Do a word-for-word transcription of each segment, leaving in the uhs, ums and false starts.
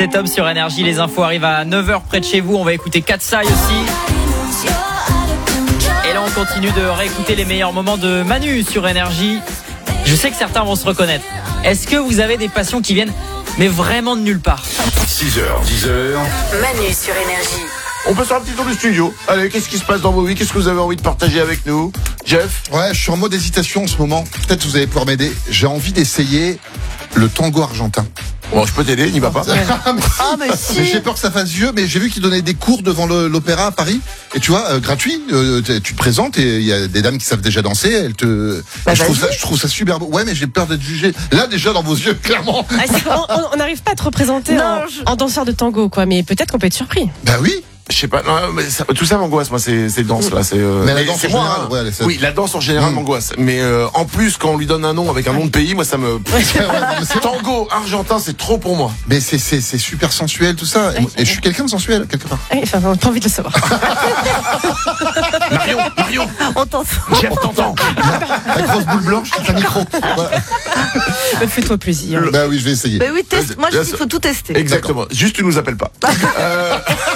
dix-sept hommes sur Énergie. Les infos arrivent à neuf heures près de chez vous. On va écouter Katsai aussi. Et là, on continue de réécouter les meilleurs moments de Manu sur Énergie. Je sais que certains vont se reconnaître. Est-ce que vous avez des passions qui viennent, mais vraiment de nulle part? six heures, dix heures. Manu sur Énergie. On peut faire un petit tour du studio. Allez, qu'est-ce qui se passe dans vos vies? Qu'est-ce que vous avez envie de partager avec nous? Jeff? Ouais, je suis en mode hésitation en ce moment. Peut-être vous allez pouvoir m'aider. J'ai envie d'essayer le tango argentin. Bon, je peux t'aider, n'y va pas. Ah, mais, Ah, mais si. mais j'ai peur que ça fasse vieux, mais j'ai vu qu'ils donnaient des cours devant le- l'opéra à Paris. Et tu vois, euh, gratuit, euh, t- tu te présentes et il y a des dames qui savent déjà danser. Elles te, Bah, je, trouve vas-y. ça, je trouve ça super beau. Ouais, mais j'ai peur d'être jugé. Là, déjà, dans vos yeux, clairement. Ah, c'est qu'on- on- on n'arrive pas à te représenter Non, en, je- en danseur de tango, quoi. Mais peut-être qu'on peut être surpris. Bah oui. Je sais pas, non, mais ça- tout ça m'angoisse, moi, ces, ces danses là. C'est, euh, Mais la danse c'est en moi, général, hein. ouais, elle est- Oui, la danse en général Mm. m'angoisse. Mais euh, en plus, quand on lui donne un nom avec un nom de pays, moi, ça me. Tango argentin, c'est trop pour moi. Mais c'est, c'est, c'est super sensuel, tout ça. Et, et je suis quelqu'un de sensuel, quelque part. Ouais, Enfin, on a pas envie de le savoir. Marion, Marion, On t'en Jeff t'entend. La grosse boule blanche, c'est un micro. Voilà. Mais Fais-toi plaisir. Bah oui, je vais essayer. Mais oui, teste. Moi, je Bien dis qu'il sûr. faut tout tester. Exactement. Juste, tu nous appelles pas. euh...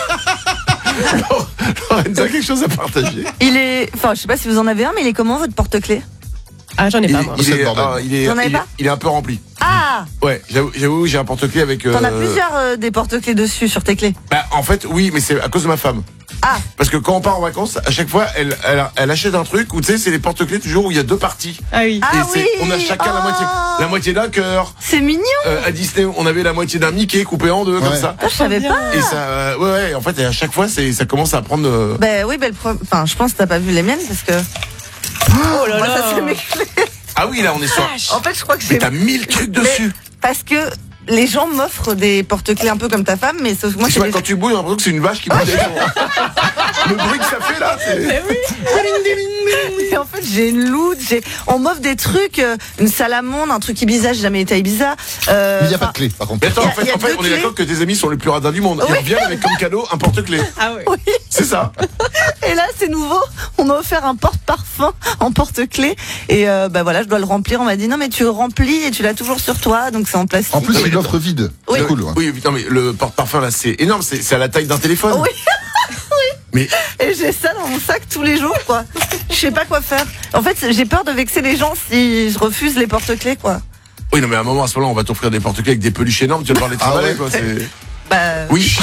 Lorenza, quelque chose à partager? Il est. Enfin, je sais pas si vous en avez un, mais il est comment votre porte-clés? Ah, j'en ai Il, pas, moi. il C'est le est, bordel. ah, il est, Vous en avez il est- pas il est un peu rempli. Ah! Ouais, j'avoue, j'avoue, j'ai un porte-clés avec. T'en as euh, plusieurs euh, des porte-clés dessus sur tes clés. Bah, en fait, oui, mais c'est à cause de ma femme. Ah! Parce que quand on part en vacances, à chaque fois, elle, elle, elle achète un truc où tu sais, c'est les porte-clés toujours où il y a deux parties. Ah oui. Ah Et c'est- oui. on a chacun la Oh. moitié, la moitié d'un cœur. C'est mignon! Euh, à Disney, on avait la moitié d'un Mickey coupé en deux, comme Ouais. ça. Ah, je savais bien. pas! Et ça, euh, ouais, ouais, en fait, et à chaque fois, c'est, ça commence à prendre. euh, Ben oui, ben le pro- enfin, je pense que t'as pas vu les miennes parce que. Oh là Moi, ça là. c'est mes clés. Ah oui, là, on est sur. En fait, je crois que Mais j'ai. t'as mille trucs dessus. Parce que les gens m'offrent des porte-clés un peu comme ta femme, mais sauf que moi, Tu c'est vois, des- quand tu bouilles, on a l'impression que c'est une vache qui boit des Le bruit que ça fait là, c'est. Eh oui. Et en fait, j'ai une loot, j'ai, on m'offre des trucs, euh, une salamande, un truc Ibiza, j'ai jamais été à Ibiza. Euh, Mais il n'y a pas enfin, de clé, par contre. Mais attends, Y a- en fait, y a en fait deux on est clés. d'accord que tes amis sont les plus radins du monde. Ils Oui. reviennent avec comme cadeau un porte-clés. Ah oui. Oui. C'est ça. Et là, c'est nouveau. On m'a offert un porte-parfum en porte-clés. Et euh, bah voilà, je dois le remplir. On m'a dit non, mais tu le remplis et tu l'as toujours sur toi, donc c'est en plastique. En plus, Non, c'est mais une offre vide. Oui. C'est cool, ouais. Oui, non, mais le porte-parfum là, c'est énorme. C'est, c'est à la taille d'un téléphone. Oui. Mais Et j'ai ça dans mon sac tous les jours, quoi. Je sais pas quoi faire. En fait, j'ai peur de vexer les gens si je refuse les porte-clés, quoi. oui, non, mais à un moment, à ce moment-là, on va t'offrir des porte-clés avec des peluches énormes. Tu vas devoir les Ah travailler, ouais. quoi. C'est... Bah. Oui.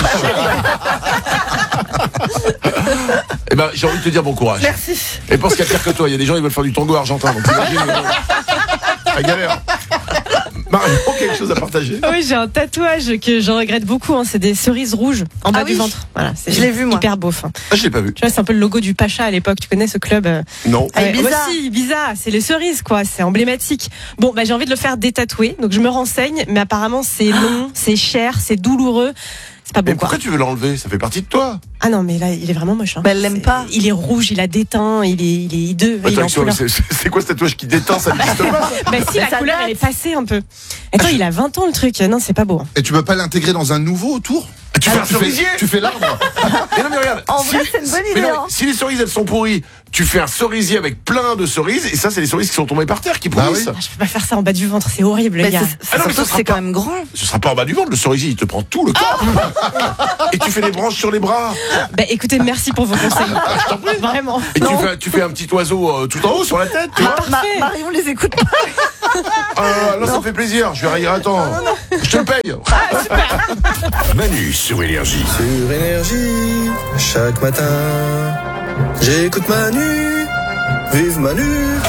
Eh ben, j'ai envie de te dire bon courage. Merci. Et pense qu'il y a pire que toi. Il y a des gens qui veulent faire du tango argentin. Donc t'imagines, euh, la galère. Marion, quelque chose à partager? Oui, j'ai un tatouage que je regrette beaucoup. Hein. C'est des cerises rouges en bas Ah du oui. ventre. Voilà, c'est Je l'ai vu, moi. hyper beau. Fin. Ah, je l'ai pas vu. Tu vois, c'est un peu le logo du Pacha à l'époque. Tu connais ce club euh, Non. Ah, Ibiza. ouais, aussi, Ibiza, c'est les cerises, quoi. C'est emblématique. Bon, bah, j'ai envie de le faire détatouer. Donc, je me renseigne. Mais apparemment, c'est long, c'est cher, c'est douloureux. C'est pas Mais bon, quoi. pourquoi tu veux l'enlever? Ça fait partie de toi. Ah non, mais là, il est vraiment moche. Hein. Bah, elle l'aime C'est- pas. Il est rouge, il a déteint, il est, il est hideux. il est Attends, en c'est, couleur. c'est, c'est quoi ce tatouage qui déteint? Ça n'existe pas. Bah si, la ça couleur, date. elle est passée un peu. Attends, il a vingt ans, le truc. Non, c'est pas beau. hein. Et tu peux pas l'intégrer dans un nouveau autour? Tu fais un tu, cerisier? fais, tu fais l'arbre. Mais non, mais regarde. En vrai, c'est une bonne mais idée, non, hein. si les cerises elles sont pourries, tu fais un cerisier avec plein de cerises, et ça, c'est les cerises qui sont tombées par terre qui Bah pourrissent. oui. Ah, je peux pas faire ça en bas du ventre, c'est horrible, les Bah, gars. c'est, Ah non, mais surtout ça que sera c'est pas- quand même grand. Ce sera pas en bas du ventre, le cerisier, il te prend tout le corps. Et tu fais des branches sur les bras. Bah écoutez, merci pour vos conseils. Vraiment. Et tu Non. fais, tu fais un petit oiseau euh, tout en haut sur la tête, tu vois. Ma- parfait. Marion les écoute pas. Ah, là, ça me fait plaisir. Je vais rire, attends. Je te le paye. Manu sur Énergie. Sur Énergie, chaque matin, j'écoute Manu, vive Manu.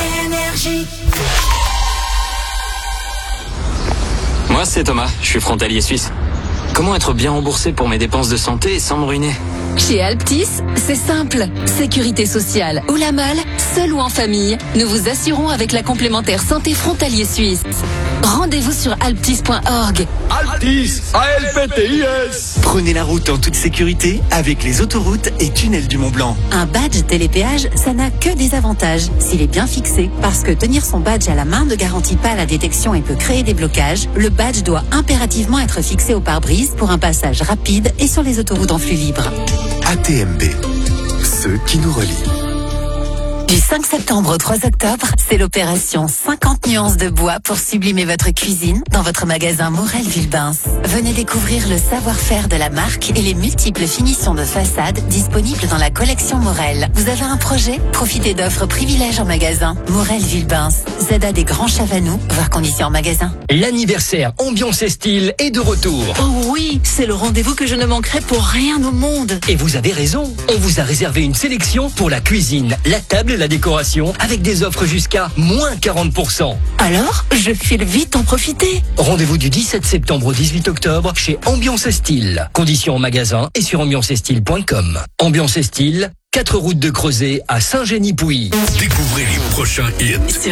Moi, c'est Thomas, je suis frontalier suisse. Comment être bien remboursé pour mes dépenses de santé sans me ruiner? Chez Alptis, c'est simple. Sécurité sociale ou la malle, seul ou en famille, nous vous assurons avec la complémentaire santé frontalier suisse. Rendez-vous sur alptis point org. Altis, A L P T I S. Prenez la route en toute sécurité avec les autoroutes et tunnels du Mont-Blanc. Un badge télépéage, ça n'a que des avantages s'il est bien fixé. Parce que tenir son badge à la main ne garantit pas la détection et peut créer des blocages, le badge doit impérativement être fixé au pare-brise pour un passage rapide et sur les autoroutes en flux libre. A T M B, ceux qui nous relient. Du cinq septembre au trois octobre, c'est l'opération cinquante nuances de bois pour sublimer votre cuisine dans votre magasin Morel Villebens. Venez découvrir le savoir-faire de la marque et les multiples finitions de façade disponibles dans la collection Morel. Vous avez un projet? Profitez d'offres privilèges en magasin. Morel Villebens, Z A des Grands Chavanous, voir conditions en magasin. L'anniversaire Ambiance et Style est de retour. Oh oui, c'est le rendez-vous que je ne manquerai pour rien au monde. Et vous avez raison, on vous a réservé une sélection pour la cuisine, la table et la décoration avec des offres jusqu'à moins quarante pour cent. Alors, je file vite en profiter. Rendez-vous du dix-sept septembre au dix-huit octobre chez Ambiance et Style. Conditions en magasin et sur ambiance et style point com. Ambiance et Style, quatre routes de Creuset à Saint-Génie-Pouilly. Découvrez les prochains hits.